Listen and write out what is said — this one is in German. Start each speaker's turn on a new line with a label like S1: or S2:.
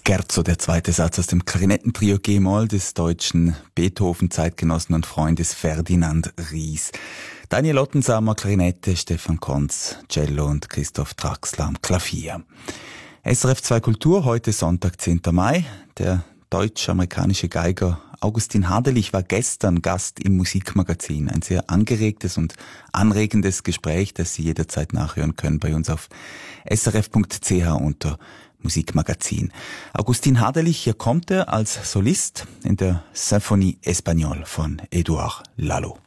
S1: Scherzo, der zweite Satz aus dem Klarinettentrio G-Moll des deutschen Beethoven-Zeitgenossen und Freundes Ferdinand Ries. Daniel Ottensamer Klarinette, Stefan Konz Cello und Christoph Traxler am Klavier. SRF 2 Kultur, heute Sonntag, 10. Mai. Der deutsch-amerikanische Geiger Augustin Hadelich war gestern Gast im Musikmagazin. Ein sehr angeregtes und anregendes Gespräch, das Sie jederzeit nachhören können bei uns auf srf.ch unter Musikmagazin. Augustin Hadelich, hier kommt er als Solist in der Symphonie Espagnole von Édouard Lalo.